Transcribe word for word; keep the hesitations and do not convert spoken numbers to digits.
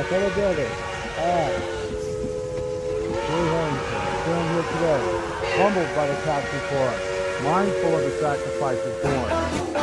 fellow builder, Ed, Jay Harrington, stand here today, humbled by the tax reform, mindful of the sacrifices borne,